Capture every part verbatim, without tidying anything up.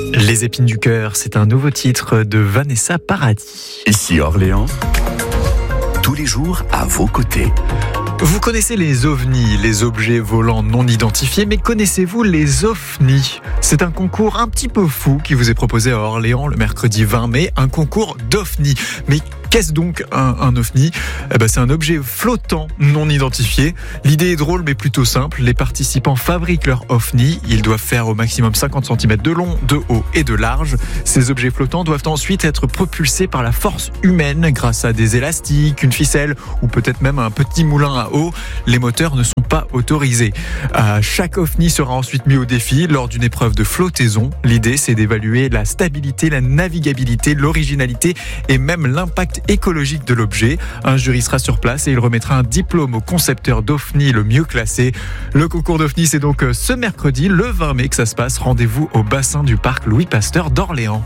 Les épines du cœur, c'est un nouveau titre de Vanessa Paradis. Ici Orléans, tous les jours à vos côtés. Vous connaissez les ovnis, les objets volants non identifiés, mais connaissez-vous les OFNI ? C'est un concours un petit peu fou qui vous est proposé à Orléans le mercredi vingt mai, un concours d'OFNI. Mais qu'est-ce donc un, un OFNI ? Eh ben, c'est un objet flottant non identifié. L'idée est drôle mais plutôt simple. Les participants fabriquent leur OFNI. Ils doivent faire au maximum cinquante centimètres de long, de haut et de large. Ces objets flottants doivent ensuite être propulsés par la force humaine grâce à des élastiques, une ficelle ou peut-être même un petit moulin à eau. Les moteurs ne sont pas autorisés. Euh, chaque OFNI sera ensuite mis au défi lors d'une épreuve de flottaison. L'idée, c'est d'évaluer la stabilité, la navigabilité, l'originalité et même l'impact écologique de l'objet. Un jury sera sur place et il remettra un diplôme au concepteur d'OFNI le mieux classé. Le concours d'OFNI, c'est donc ce mercredi, le vingt mai, que ça se passe. Rendez-vous au bassin du parc Louis Pasteur d'Orléans.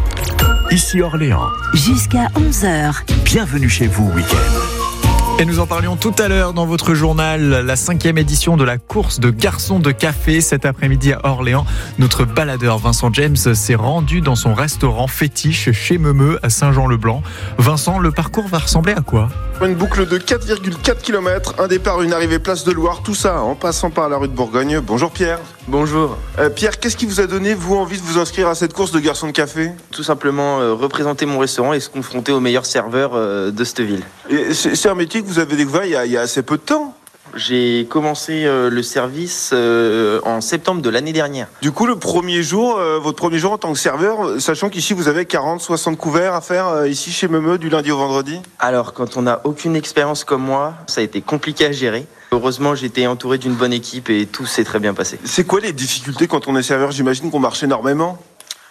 Ici Orléans, jusqu'à onze heures. Bienvenue chez vous, week-end. Et nous en parlions tout à l'heure dans votre journal, la cinquième édition de la course de garçons de café. Cet après-midi à Orléans, notre baladeur Vincent James s'est rendu dans son restaurant fétiche chez Meumeux à Saint-Jean-le-Blanc. Vincent, le parcours va ressembler à quoi ? Une boucle de quatre virgule quatre kilomètres, un départ, une arrivée place de Loire, tout ça en passant par la rue de Bourgogne. Bonjour Pierre. Bonjour. Euh, Pierre, qu'est-ce qui vous a donné, vous, envie de vous inscrire à cette course de garçons de café ? Tout simplement euh, représenter mon restaurant et se confronter aux meilleurs serveurs euh, de cette ville. Et c'est, c'est un métier que vous avez découvert il y a, il y a assez peu de temps. J'ai commencé euh, le service euh, en septembre de l'année dernière. Du coup, le premier jour, euh, votre premier jour en tant que serveur, sachant qu'ici vous avez quarante, soixante couverts à faire euh, ici chez Meumeux du lundi au vendredi. Alors, quand on n'a aucune expérience comme moi, ça a été compliqué à gérer. Heureusement, j'étais entouré d'une bonne équipe et tout s'est très bien passé. C'est quoi les difficultés quand on est serveur ? J'imagine qu'on marche énormément.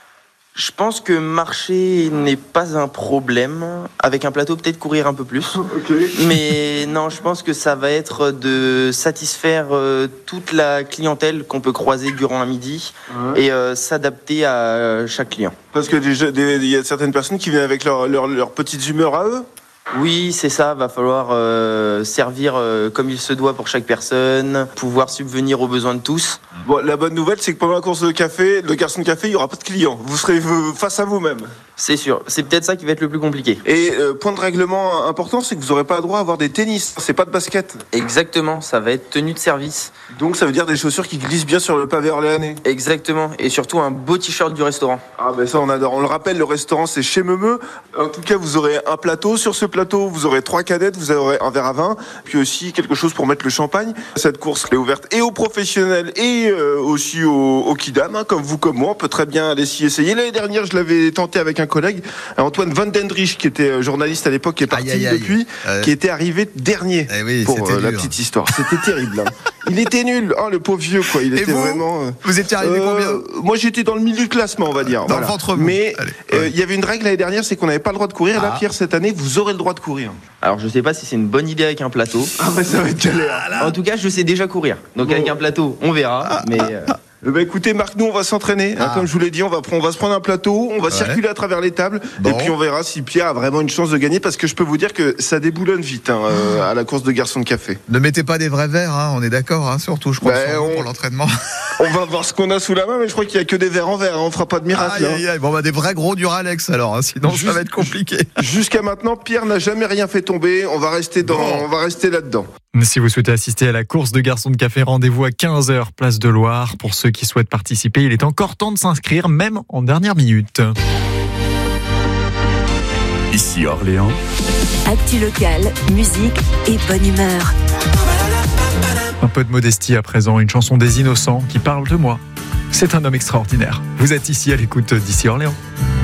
Je pense que marcher n'est pas un problème. Avec un plateau, peut-être courir un peu plus. Okay. Mais non, je pense que ça va être de satisfaire euh, toute la clientèle qu'on peut croiser durant un midi ouais. et euh, s'adapter à chaque client. Parce que il y a certaines personnes qui viennent avec leurs leur, leur petites humeurs à eux. Oui, c'est ça. Va falloir euh, servir euh, comme il se doit pour chaque personne, pouvoir subvenir aux besoins de tous. Bon, la bonne nouvelle, c'est que pendant la course de café, le garçon de café, il n'y aura pas de clients. Vous serez face à vous-même. C'est sûr. C'est peut-être ça qui va être le plus compliqué. Et euh, point de règlement important, c'est que vous n'aurez pas le droit à avoir des tennis. C'est pas de basket. Exactement. Ça va être tenue de service. Donc ça veut dire des chaussures qui glissent bien sur le pavé orléanais. Exactement. Et surtout un beau t-shirt du restaurant. Ah ben ça, on adore. On le rappelle, le restaurant, c'est chez Meumeux. En tout cas, vous aurez un plateau. Sur ce plateau, vous aurez trois canettes, vous aurez un verre à vin, puis aussi quelque chose pour mettre le champagne. Cette course est ouverte et aux professionnels et euh, aussi aux, aux kidam, hein, comme vous, comme moi. On peut très bien aller s'y essayer. L'année dernière, je l'avais tenté avec un collègue, Antoine Van Dendrich, qui était journaliste à l'époque, qui est parti aïe, aïe, aïe. depuis, euh... qui était arrivé dernier eh oui, pour euh, la petite histoire. C'était terrible. Hein. Il était nul, oh, le pauvre vieux, quoi. Il et était vous vraiment. Euh, vous étiez arrivé combien euh, Moi, j'étais dans le milieu de classement, on va dire. Dans voilà. le ventre mou. Mais il euh, ouais. y avait une règle l'année dernière, c'est qu'on n'avait pas le droit de courir. Ah. Et là, Pierre, cette année, vous aurez le droit de courir. Alors, je sais pas si c'est une bonne idée avec un plateau. Ah, bah, ça va être galère. En tout cas, je sais déjà courir. Donc, bon. Avec un plateau, on verra. Ah. Mais. Euh... Bah écoutez Marc, nous on va s'entraîner, ah. hein, comme je vous l'ai dit, on va, on va se prendre un plateau, on va ouais. circuler à travers les tables, bon. Et puis on verra si Pierre a vraiment une chance de gagner, parce que je peux vous dire que ça déboulonne vite hein, euh, à la course de garçons de café. Ne mettez pas des vrais verres, hein, on est d'accord, hein, surtout je crois bah, on... pour l'entraînement. On va voir ce qu'on a sous la main, mais je crois qu'il n'y a que des verres en verre, hein, on fera pas de miracle. Aïe, aïe, aïe. Bon bah des vrais gros Duralex alors, hein, sinon Juste... ça va être compliqué. Jusqu'à maintenant, Pierre n'a jamais rien fait tomber, on va rester, dans... bon. on va rester là-dedans. Si vous souhaitez assister à la course de garçons de café, rendez-vous à quinze heures, place de Loire. Pour ceux qui souhaitent participer, il est encore temps de s'inscrire, même en dernière minute. Ici Orléans. Actu locale, musique et bonne humeur. Un peu de modestie à présent, une chanson des Innocents qui parle de moi. C'est un homme extraordinaire. Vous êtes ici à l'écoute d'Ici Orléans.